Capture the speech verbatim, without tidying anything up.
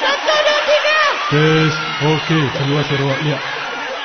Satu, dua, tiga. Tes. Okey, keluar Sarawak. Lihat.